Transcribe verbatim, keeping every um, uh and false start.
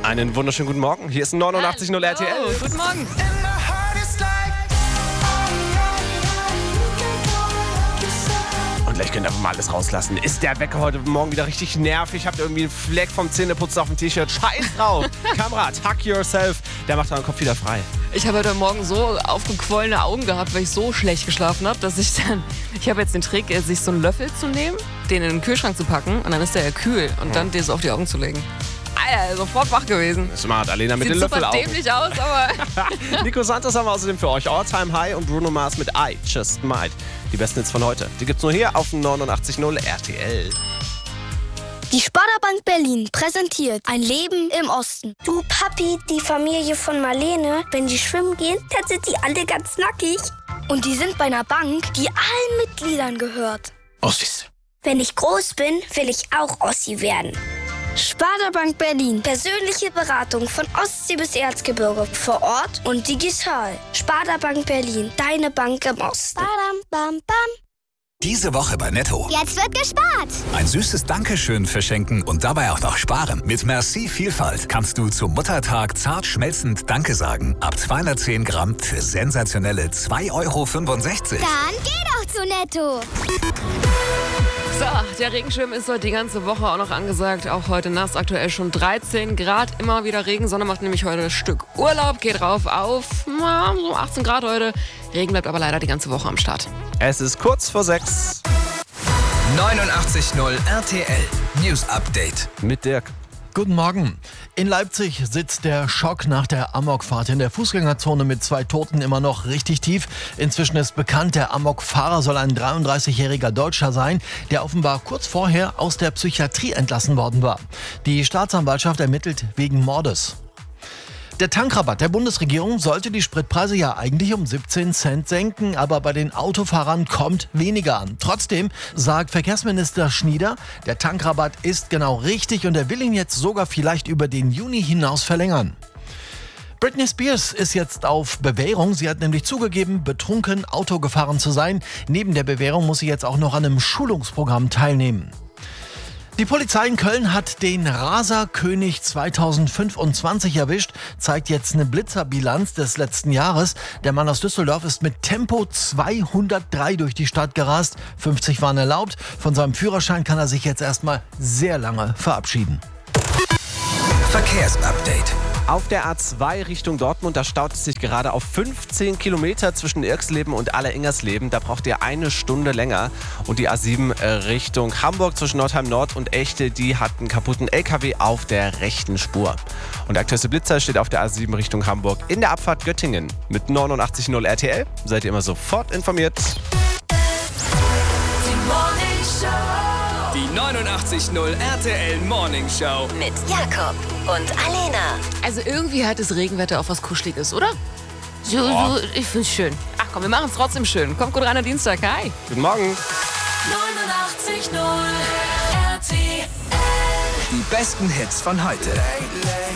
Einen wunderschönen guten Morgen. Hier ist neunundachtzig Komma null R T L. Oh, guten Morgen. Und gleich könnt ihr einfach mal alles rauslassen. Ist der Wecker heute Morgen wieder richtig nervig? Habt ihr irgendwie einen Fleck vom Zähneputzen auf dem T-Shirt? Scheiß drauf. Kamerad, Hug Yourself. Der macht euren Kopf wieder frei. Ich habe heute Morgen so aufgequollene Augen gehabt, weil ich so schlecht geschlafen habe, dass ich dann... Ich habe jetzt den Trick, sich so einen Löffel zu nehmen, den in den Kühlschrank zu packen und dann ist der ja kühl und dann den so auf die Augen zu legen. Alter, sofort wach gewesen. Smart, Alena mit Sieht den super Löffelaugen. dämlich aus, aber... Nico Santos haben wir außerdem für euch. All Time High und Bruno Mars mit I Just Might. Die besten Hits von heute. Die gibt's nur hier auf neunundachtzig Komma null R T L. Die Sparda-Bank Berlin präsentiert ein Leben im Osten. Du Papi, die Familie von Marlene, wenn die schwimmen gehen, dann sind die alle ganz nackig. Und die sind bei einer Bank, die allen Mitgliedern gehört. Ossis. Wenn ich groß bin, will ich auch Ossi werden. Sparda Bank Berlin. Persönliche Beratung von Ostsee bis Erzgebirge. Vor Ort und digital. Sparda Bank Berlin. Deine Bank im Osten. Badam, bam, bam. Diese Woche bei Netto. Jetzt wird gespart. Ein süßes Dankeschön verschenken und dabei auch noch sparen. Mit Merci Vielfalt kannst du zum Muttertag zart schmelzend Danke sagen. Ab zweihundertzehn Gramm für sensationelle zwei Euro fünfundsechzig. Dann geh doch zu Netto. So, der Regenschirm ist heute die ganze Woche auch noch angesagt. Auch heute nass, aktuell schon dreizehn Grad. Immer wieder Regen. Sonne macht nämlich heute ein Stück Urlaub. Geht rauf auf na, so achtzehn Grad heute. Regen bleibt aber leider die ganze Woche am Start. Es ist kurz vor sechs. neunundachtzig Komma null R T L News Update. Mit Dirk. Guten Morgen. In Leipzig sitzt der Schock nach der Amokfahrt in der Fußgängerzone mit zwei Toten immer noch richtig tief. Inzwischen ist bekannt, der Amokfahrer soll ein dreiunddreißigjähriger Deutscher sein, der offenbar kurz vorher aus der Psychiatrie entlassen worden war. Die Staatsanwaltschaft ermittelt wegen Mordes. Der Tankrabatt der Bundesregierung sollte die Spritpreise ja eigentlich um siebzehn Cent senken, aber bei den Autofahrern kommt weniger an. Trotzdem sagt Verkehrsminister Schnieder, der Tankrabatt ist genau richtig und er will ihn jetzt sogar vielleicht über den Juni hinaus verlängern. Britney Spears ist jetzt auf Bewährung. Sie hat nämlich zugegeben, betrunken Auto gefahren zu sein. Neben der Bewährung muss sie jetzt auch noch an einem Schulungsprogramm teilnehmen. Die Polizei in Köln hat den Raserkönig zweitausendfünfundzwanzig erwischt, zeigt jetzt eine Blitzerbilanz des letzten Jahres. Der Mann aus Düsseldorf ist mit Tempo zweihundertdrei durch die Stadt gerast, fünfzig waren erlaubt. Von seinem Führerschein kann er sich jetzt erstmal sehr lange verabschieden. Verkehrsupdate. Auf der A zwei Richtung Dortmund, da staut es sich gerade auf fünfzehn Kilometer zwischen Irxleben und Allerengersleben. Da braucht ihr eine Stunde länger. Und die A sieben Richtung Hamburg zwischen Nordheim Nord und Echte, die hat einen kaputten L K W auf der rechten Spur. Und der aktuellste Blitzer steht auf der A sieben Richtung Hamburg in der Abfahrt Göttingen. Mit neunundachtzig Komma null R T L seid ihr immer sofort informiert. Die neunundachtzig Komma null R T L Morning Show. Mit Jakob und Alena. Also irgendwie hat das Regenwetter auch was Kuscheliges, oder? So, so, ich find's schön. Ach komm, wir machen es trotzdem schön. Kommt gut rein am Dienstag, hi. Guten Morgen. neunundachtzig Komma null R T L. Die besten Hits von heute.